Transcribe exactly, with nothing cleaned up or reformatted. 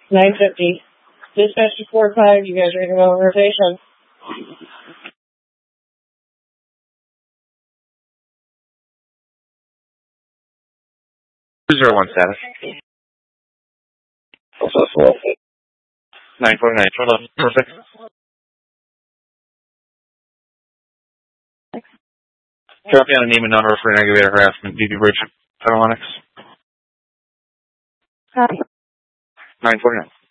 nine fifty. Dispatch to four five, you guys are going to go on rotation. Zero one status. Nine forty nine. Perfect. Drop down a name and number for an aggravated harassment. D B Bridge. Telemonics. Copy. Nine forty nine.